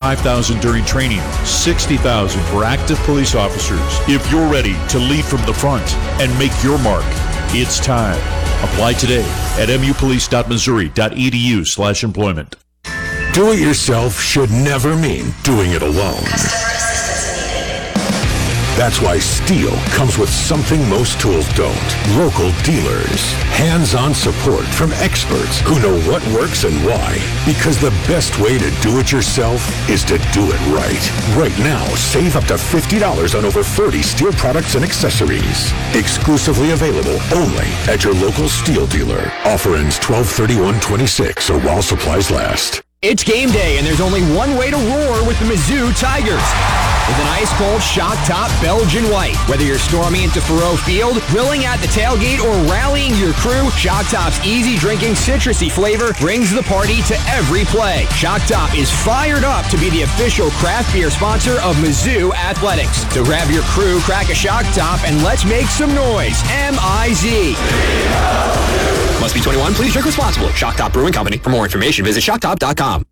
$45,000 during training, $60,000 for active police officers. If you're ready to lead from the front and make your mark, it's time. Apply today at mupolice.missouri.edu/employment. Do it yourself should never mean doing it alone. That's why Steel comes with something most tools don't. Local dealers. Hands-on support from experts who know what works and why. Because the best way to do it yourself is to do it right. Right now, save up to $50 on over 30 Steel products and accessories. Exclusively available only at your local Steel dealer. Offer ends 12/31/26 or while supplies last. It's game day, and there's only one way to roar with the Mizzou Tigers. With an ice-cold shock-top Belgian white. Whether you're storming into Faurot Field, grilling at the tailgate, or rallying your crew, Shock Top's easy-drinking citrusy flavor brings the party to every play. Shock Top is fired up to be the official craft beer sponsor of Mizzou Athletics. So grab your crew, crack a Shock Top, and let's make some noise. M-I-Z. Must be 21. Please drink responsibly. Shock Top Brewing Company. For more information, visit shocktop.com.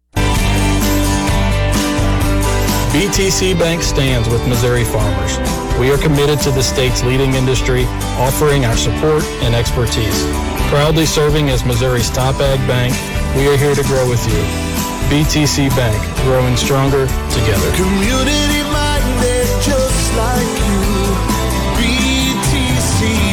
BTC Bank stands with Missouri farmers. We are committed to the state's leading industry, offering our support and expertise. Proudly serving as Missouri's top ag bank, we are here to grow with you. BTC Bank, growing stronger together. Community minded just like you. BTC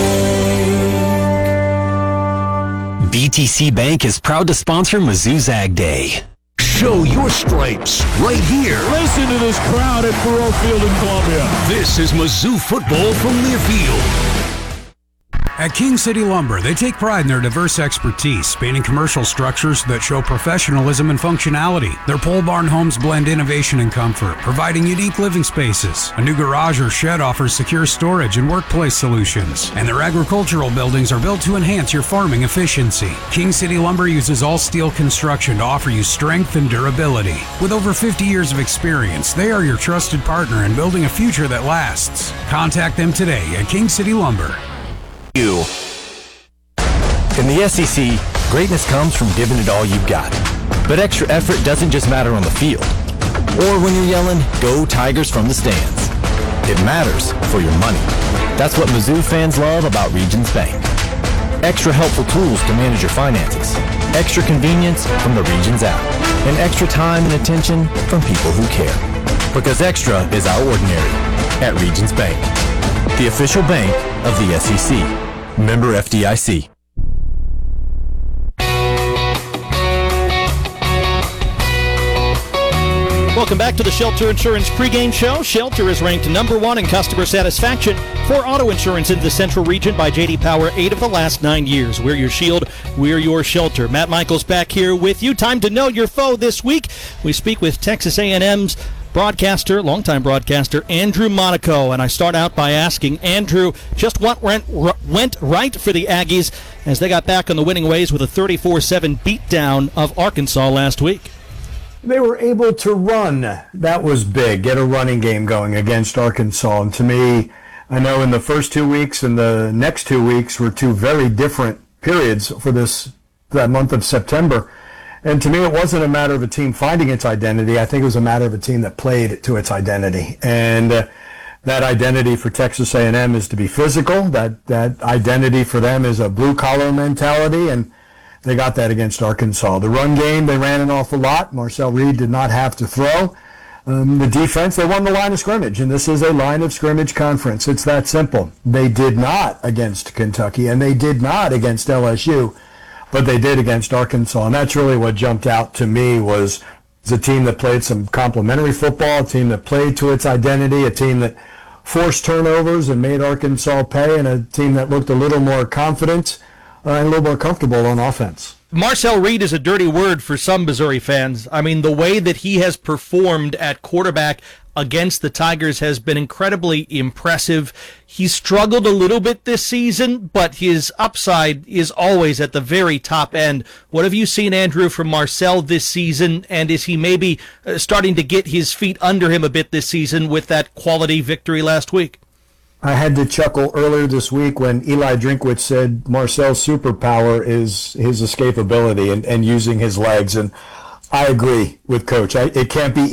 Bank. BTC Bank is proud to sponsor Mizzou's Ag Day. Show your stripes right here. Listen to this crowd at Faurot Field in Columbia. This is Mizzou football from Learfield. At King City Lumber, they take pride in their diverse expertise, spanning commercial structures that show professionalism and functionality. Their pole barn homes blend innovation and comfort, providing unique living spaces. A new garage or shed offers secure storage and workplace solutions. And their agricultural buildings are built to enhance your farming efficiency. King City Lumber uses all steel construction to offer you strength and durability. With over 50 years of experience, they are your trusted partner in building a future that lasts. Contact them today at King City Lumber. In the SEC, greatness comes from giving it all you've got. But extra effort doesn't just matter on the field. Or when you're yelling, "Go Tigers" from the stands. It matters for your money. That's what Mizzou fans love about Regions Bank. Extra helpful tools to manage your finances. Extra convenience from the Regions app. And extra time and attention from people who care. Because extra is our ordinary at Regions Bank. The official bank of the SEC. Member FDIC. Welcome back to the Shelter Insurance pregame show. Shelter is ranked number 1 in customer satisfaction for auto insurance in the Central Region by J.D. Power 8 of the last 9 years. We're your shield. We're your shelter. Matt Michaels back here with you. Time to know your foe this week. We speak with Texas A&M's longtime broadcaster, Andrew Monaco. And I start out by asking Andrew just what went right for the Aggies as they got back on the winning ways with a 34-7 beatdown of Arkansas last week. They were able to run. That was big. Get a running game going against Arkansas. And to me, I know in the first 2 weeks and the next 2 weeks were two very different periods for that month of September. And to me, it wasn't a matter of a team finding its identity. I think it was a matter of a team that played to its identity. And that identity for Texas A&M is to be physical. That identity for them is a blue-collar mentality, and they got that against Arkansas. The run game, they ran an awful lot. Marcel Reed did not have to throw. The defense, they won the line of scrimmage, and this is a line of scrimmage conference. It's that simple. They did not against Kentucky, and they did not against LSU. But they did against Arkansas, and that's really what jumped out to me was a team that played some complementary football, a team that played to its identity, a team that forced turnovers and made Arkansas pay, and a team that looked a little more confident and a little more comfortable on offense. Marcel Reed is a dirty word for some Missouri fans. I mean, the way that he has performed at quarterback against the Tigers has been incredibly impressive. He struggled a little bit this season, but his upside is always at the very top end. What have you seen, Andrew, from Marcel this season, and is he maybe starting to get his feet under him a bit this season with that quality victory last week? I had to chuckle earlier this week when Eli Drinkwitz said Marcel's superpower is his escapability and using his legs, and I agree with Coach. It can't be